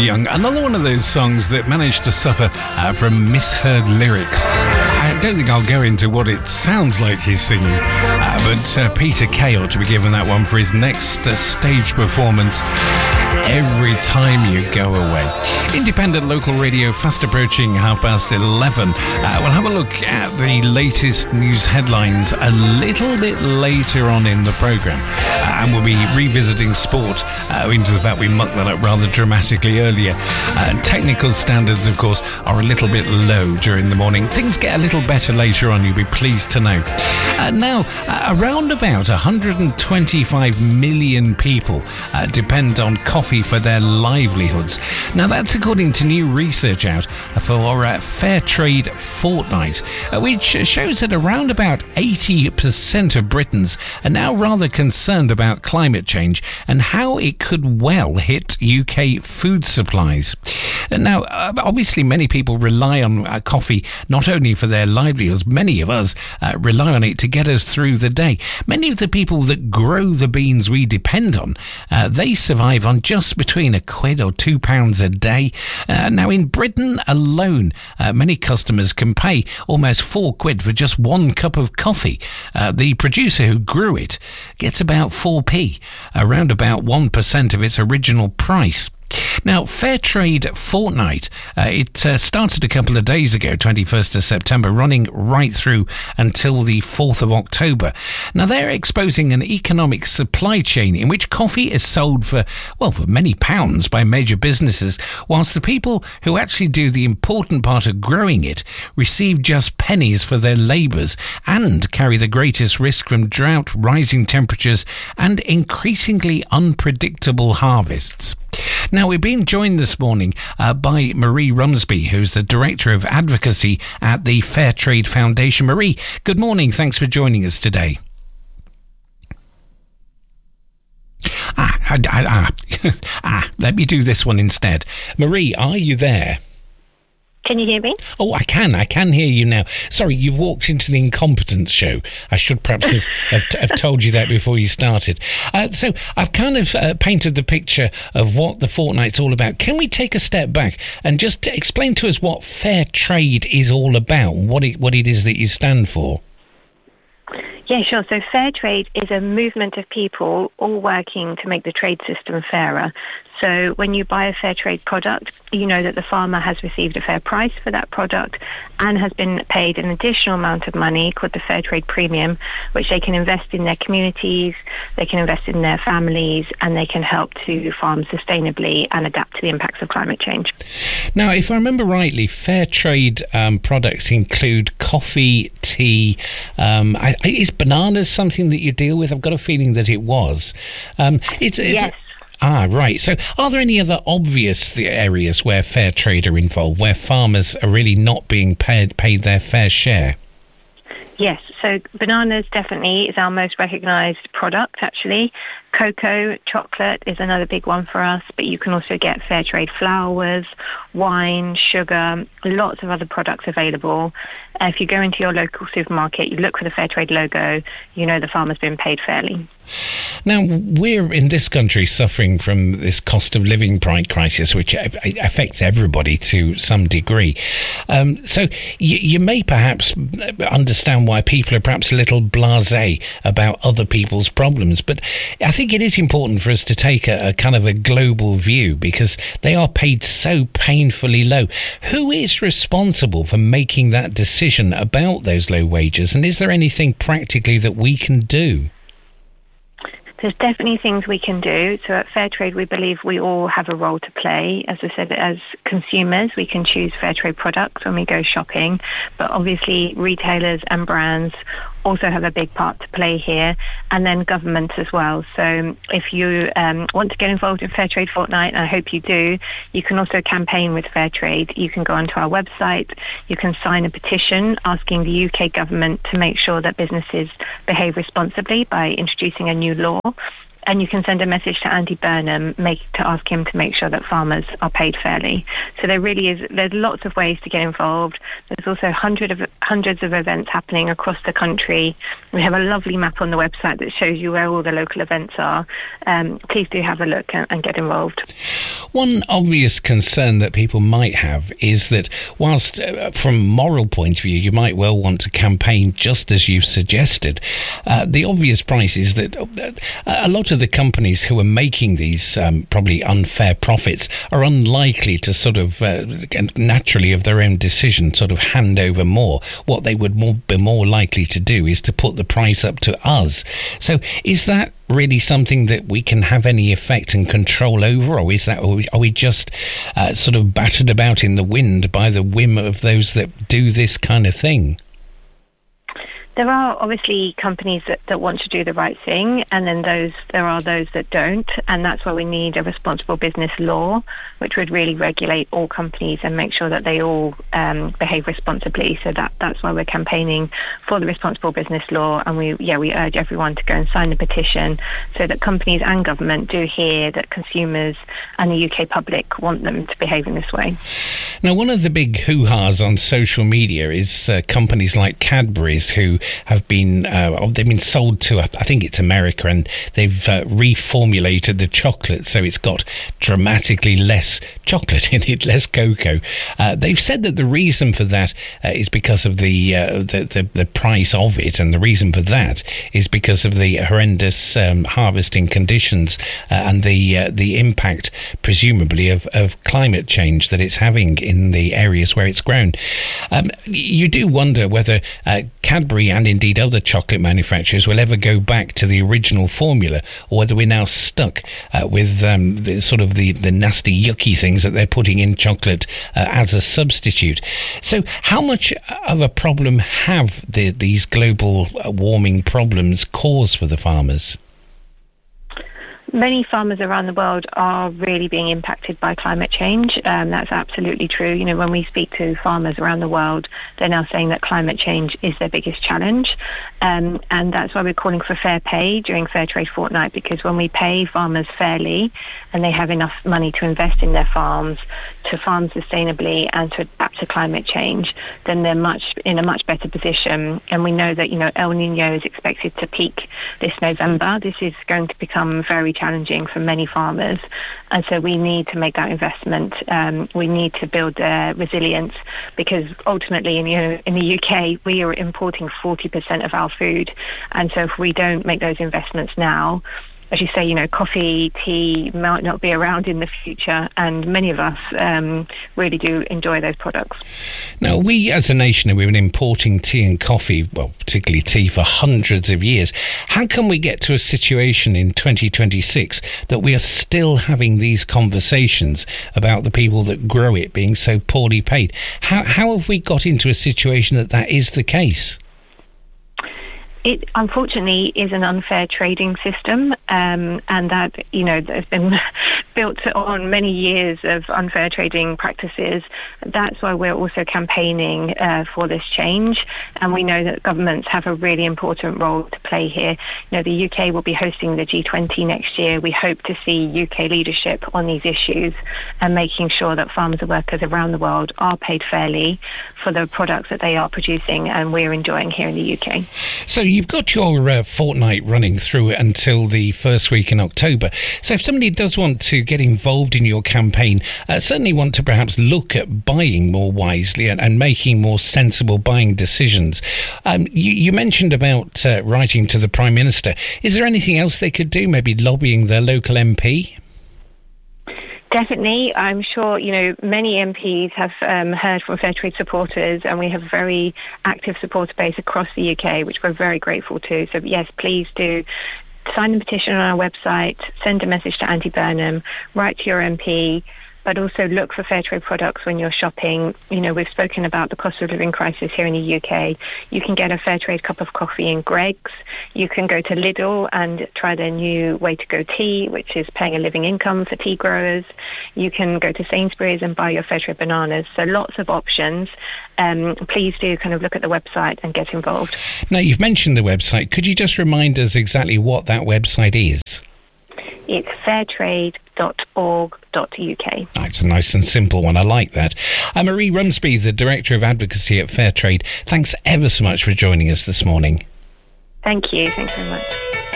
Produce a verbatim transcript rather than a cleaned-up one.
Young. Another one of those songs that managed to suffer uh, from misheard lyrics. I don't think I'll go into what it sounds like he's singing, uh, but uh, Peter Kay ought to be given that one for his next uh, stage performance. Every Time You Go Away. Independent local radio, fast approaching half past eleven. Uh, we'll have a look at the latest news headlines a little bit later on in the programme. Uh, and we'll be revisiting sport uh, into the fact we mucked that up rather dramatically earlier. Uh, technical standards, of course, are a little bit low during the morning. Things get a little better later on, you'll be pleased to know. Uh, now, uh, around about one hundred twenty-five million people uh, depend on coffee for their livelihoods. Now, that's according to new research out for uh, Fair Trade Fortnight, uh, which shows that around about eighty percent of Britons are now rather concerned about climate change and how it could well hit U K food supplies. And now, uh, obviously, many people rely on uh, coffee not only for their livelihoods, many of us uh, rely on it to get us through the day. Many of the people that grow the beans we depend on, uh, they survive on just between a quid or two pounds a day. Uh, now, in Britain alone, uh, many customers can pay almost four quid for just one cup of coffee. Uh, the producer who grew it gets about four p, around about one percent of its original price. Now, Fair Trade Fortnight, uh, it uh, started a couple of days ago, twenty-first of September, running right through until the fourth of October. Now, they're exposing an economic supply chain in which coffee is sold for, well, for many pounds by major businesses, whilst the people who actually do the important part of growing it receive just pennies for their labours and carry the greatest risk from drought, rising temperatures and increasingly unpredictable harvests. Now, we're being joined this morning uh, by Marie Rumsby, who's the Director of Advocacy at the Fair Trade Foundation. Marie, good morning. Thanks for joining us today. Ah, ah, ah, ah, ah let me do this one instead. Marie, are you there? Can you hear me? Oh, I can. I can hear you now. Sorry, you've walked into the incompetence show. I should perhaps have, have, have told you that before you started. Uh, so I've kind of uh, painted the picture of what the fortnight's all about. Can we take a step back and just explain to us what fair trade is all about, what it, what it is that you stand for? Yeah, sure. So fair trade is a movement of people all working to make the trade system fairer. So when you buy a fair trade product, you know that the farmer has received a fair price for that product and has been paid an additional amount of money called the fair trade premium, which they can invest in their communities, they can invest in their families, and they can help to farm sustainably and adapt to the impacts of climate change. Now, if I remember rightly, fair trade um, products include coffee, tea. Um, I, is bananas something that you deal with? I've got a feeling that it was. Um, it's, it's yes. Ah, right. So are there any other obvious areas where fair trade are involved, where farmers are really not being paid, paid their fair share? Yes, so bananas definitely is our most recognised product, actually. Cocoa, chocolate is another big one for us, but you can also get fair trade flowers, wine, sugar, lots of other products available. Uh, if you go into your local supermarket, you look for the fair trade logo, you know the farmer's been paid fairly. Now, we're in this country suffering from this cost of living crisis, which affects everybody to some degree. Um, so you, you may perhaps understand why people are perhaps a little blasé about other people's problems, but I think it is important for us to take a, a kind of a global view because they are paid so painfully low. Who is responsible for making that decision about those low wages, and is there anything practically that we can do? There's definitely things we can do. So at Fair Trade, we believe we all have a role to play. As I said, as consumers, we can choose fair trade products when we go shopping. But obviously, retailers and brands also have a big part to play here, and then governments as well. So if you um, want to get involved in Fair Trade Fortnight, and I hope you do, you can also campaign with Fair Trade. You can go onto our website, you can sign a petition asking the U K government to make sure that businesses behave responsibly by introducing a new law. And you can send a message to Andy Burnham make, to ask him to make sure that farmers are paid fairly. So there really is, there's lots of ways to get involved. There's also hundred of, hundreds of events happening across the country. We have a lovely map on the website that shows you where all the local events are. Um, please do have a look and, and get involved. One obvious concern that people might have is that whilst uh, from a moral point of view you might well want to campaign just as you've suggested, uh, the obvious price is that uh, a lot of the companies who are making these um, probably unfair profits are unlikely to sort of uh, naturally of their own decision sort of hand over more. What they would more, be more likely to do is to put the price up to us. So is that really something that we can have any effect and control over, or is that, or are we just uh, sort of battered about in the wind by the whim of those that do this kind of thing? There are obviously companies that, that want to do the right thing, and then those there are those that don't, and that's why we need a responsible business law, which would really regulate all companies and make sure that they all um, behave responsibly. So that that's why we're campaigning for the responsible business law, and we yeah we urge everyone to go and sign the petition so that companies and government do hear that consumers and the U K public want them to behave in this way. Now, one of the big hoo-has on social media is uh, companies like Cadbury's, who have been uh, they've been sold to uh, I think it's America, and they've uh, reformulated the chocolate so it's got dramatically less chocolate in it, less cocoa. Uh, they've said that the reason for that uh, is because of the, uh, the, the the price of it, and the reason for that is because of the horrendous um, harvesting conditions uh, and the uh, the impact, presumably, of, of climate change that it's having in the areas where it's grown. Um, you do wonder whether uh, Cadbury and indeed other chocolate manufacturers will ever go back to the original formula, or whether we're now stuck uh, with um, the sort of the, the nasty, yucky things that they're putting in chocolate uh, as a substitute. So how much of a problem have the, these global warming problems caused for the farmers? Many farmers around the world are really being impacted by climate change. Um, that's absolutely true. You know, when we speak to farmers around the world, they're now saying that climate change is their biggest challenge. Um, and that's why we're calling for fair pay during Fair Trade Fortnight, because when we pay farmers fairly and they have enough money to invest in their farms, to farm sustainably and to adapt to climate change, then they're much in a much better position. And we know that, you know, El Nino is expected to peak this November. This is going to become very challenging for many farmers, and so we need to make that investment. Um, we need to build their resilience, because ultimately, in, you know, in the U K, we are importing forty percent of our food, and so if we don't make those investments now, as you say, you know, coffee, tea might not be around in the future, and many of us um, really do enjoy those products. Now, we as a nation, we've been importing tea and coffee, well, particularly tea, for hundreds of years. How can we get to a situation in twenty twenty-six that we are still having these conversations about the people that grow it being so poorly paid? How, how have we got into a situation that that is the case? It unfortunately is an unfair trading system, um, and that, you know, has been built on many years of unfair trading practices. That's why we're also campaigning uh, for this change, and we know that governments have a really important role to play here. You know, the U K will be hosting the G twenty next year. We hope to see U K leadership on these issues and making sure that farmers and workers around the world are paid fairly for the products that they are producing and we're enjoying here in the U K. So you've got your uh, fortnight running through until the first week in October. So if somebody does want to get involved in your campaign, uh, certainly want to perhaps look at buying more wisely and, and making more sensible buying decisions. Um, you, you mentioned about uh, writing to the Prime Minister. Is there anything else they could do? Maybe lobbying their local M P? Definitely. I'm sure, you know, many M Ps have um, heard from Fair Trade supporters, and we have a very active supporter base across the U K, which we're very grateful to. So, yes, please do sign the petition on our website, send a message to Andy Burnham, write to your M P, but also look for fair trade products when you're shopping. You know, we've spoken about the cost of living crisis here in the U K. You can get a fair trade cup of coffee in Greggs. You can go to Lidl and try their new Way to Go tea, which is paying a living income for tea growers. You can go to Sainsbury's and buy your fair trade bananas. So lots of options. Um, please do kind of look at the website and get involved. Now, you've mentioned the website. Could you just remind us exactly what that website is? It's fairtrade dot org dot U K. It's a nice and simple one. I like that. Uh, Marie Rumsby, the Director of Advocacy at Fairtrade, thanks ever so much for joining us this morning. Thank you. Thanks very much.